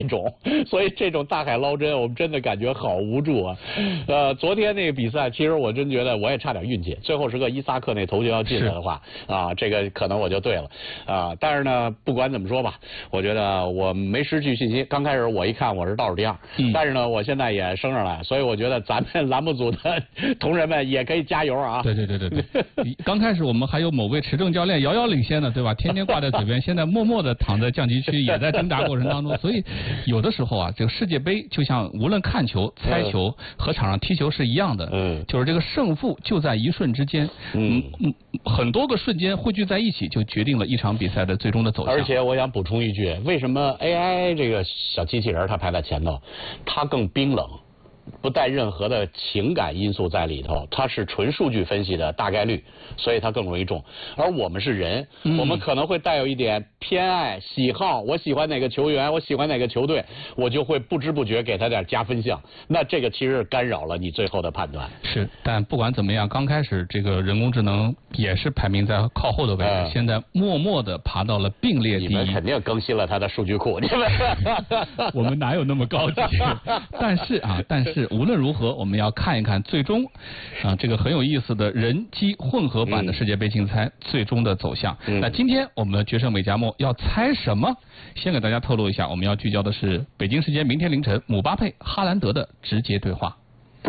种，所以这种大海捞针，我们真的感觉好无助啊。昨天那个比赛，其实我真觉得我也差点运气，最后时刻伊萨克那头球要进来的话，这个可能我就对了但是呢，不管怎么说吧，我觉得我没失去信心。刚开始我一看我是倒数第二，但是呢，我现在也升上来，所以我觉得咱们栏目组的同仁们也可以加油啊！ 对，刚开始我们还有某位持证教练遥遥领先呢，对吧？天天挂在嘴边，现在默默的躺在降级区，也在挣扎过程当中，所以。有的时候啊，这个世界杯就像无论看球、猜球和场上踢球是一样的，就是这个胜负就在一瞬之间，很多个瞬间汇聚在一起，就决定了一场比赛的最终的走向。 而且我想补充一句，为什么 AI 这个小机器人它排在前头，它更冰冷？不带任何的情感因素在里头，它是纯数据分析的大概率，所以它更容易中。而我们是人，我们可能会带有一点偏爱、喜好，我喜欢哪个球员，我喜欢哪个球队，我就会不知不觉给他点加分项。那这个其实干扰了你最后的判断。 是，但不管怎么样，刚开始这个人工智能也是排名在靠后的位置，现在默默的爬到了并列第一。 你们肯定更新了它的数据库，你们我们哪有那么高级？但是无论如何，我们要看一看最终这个很有意思的人机混合版的世界杯竞猜最终的走向。那今天我们决胜美加墨要猜什么？先给大家透露一下，我们要聚焦的是北京时间明天凌晨姆巴佩哈兰德的直接对话。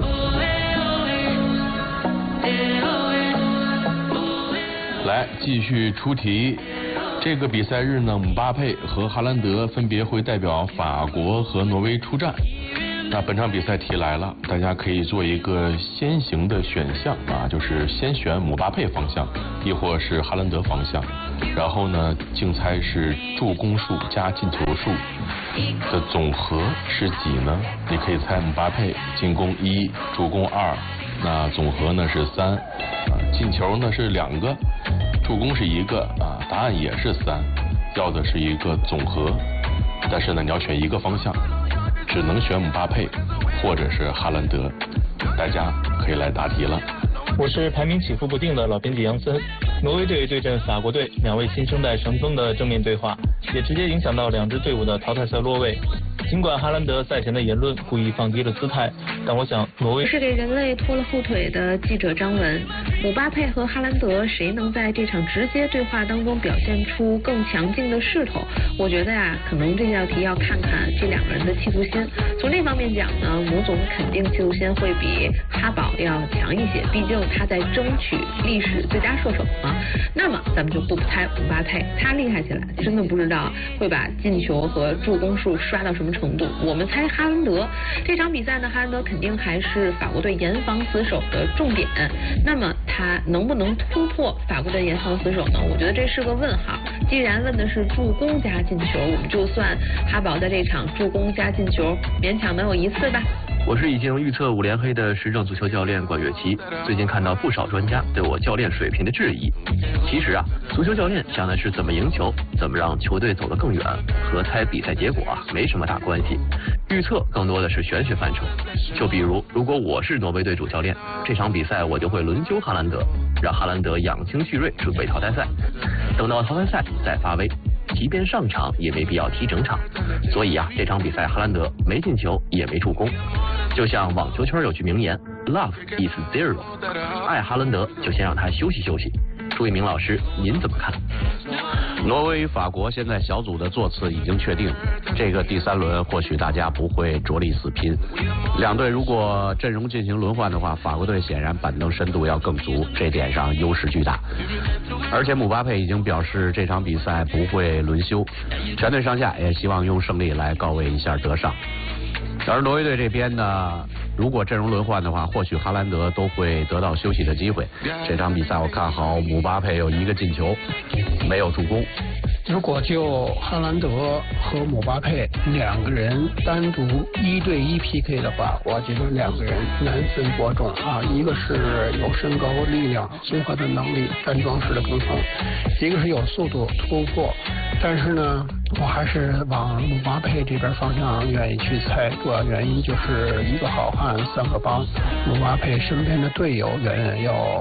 来继续出题。这个比赛日呢，姆巴佩和哈兰德分别会代表法国和挪威出战。那本场比赛题来了，大家可以做一个先行的选项就是先选姆巴佩方向，亦或是哈兰德方向。然后呢，竞猜是助攻数加进球数的总和是几呢？你可以猜姆巴佩进攻1，助攻2，那总和呢是3，进球呢是2个，助攻是1个答案也是3，要的是一个总和，但是呢你要选一个方向。只能选姆巴佩或者是哈兰德，大家可以来答题了。 我是排名起伏不定的老编辑杨森。挪威队对阵法国队，2位新生代神锋的正面对话，也直接影响到2支队伍的淘汰赛落位。尽管哈兰德赛前的言论故意放低了姿态，但我想挪威是给人类拖了后腿的记者张文。姆巴佩和哈兰德谁能在这场直接对话当中表现出更强劲的势头？我觉得可能这道题要看看这2个人的企图心。从这方面讲呢，姆总肯定企图心会比哈宝要强一些，毕竟他在争取历史最佳射手嘛。那么咱们就不猜姆巴佩，他厉害起来真的不知道会把进球和助攻数刷到什么程度。我们猜哈兰德。这场比赛呢，哈兰德肯定还是法国队严防死守的重点。那么他能不能突破法国队严防死守呢？我觉得这是个问号。既然问的是助攻加进球，我们就算哈宝在这场助攻加进球勉强能有1次吧。 我是已经预测5连黑的时政足球教练管乐琪。最近看到不少专家对我教练水平的质疑。其实足球教练讲的是怎么赢球，怎么让球队走得更远，和猜比赛结果没什么大关系。预测更多的是玄学范畴。就比如，如果我是挪威队主教练，这场比赛我就会轮休哈兰德，让哈兰德养精蓄锐，准备淘汰赛。等到淘汰赛再发威。即便上场也没必要踢整场，所以这场比赛哈兰德没进球也没助攻。就像网球圈有句名言 ，Love is zero， 爱哈兰德就先让他休息休息。朱一鸣老师，您怎么看？ 挪威与法国现在小组的座次已经确定，这个第3轮或许大家不会着力死拼。2队如果阵容进行轮换的话，法国队显然板凳深度要更足，这点上优势巨大。而且姆巴佩已经表示这场比赛不会轮休，全队上下也希望用胜利来告慰一下德尚。而挪威队这边呢，如果阵容轮换的话，或许哈兰德都会得到休息的机会。这场比赛我看好姆巴佩有1个进球，没有助攻。 如果就哈兰德和姆巴佩2个人单独1对1 PK 的话，我觉得2个人难分伯仲一个是有身高、力量、综合的能力、站桩式的工程，一个是有速度突破。但是呢，我还是往姆巴佩这边方向愿意去猜，主要原因就是一个好汉3个帮，姆巴佩身边的队友远远要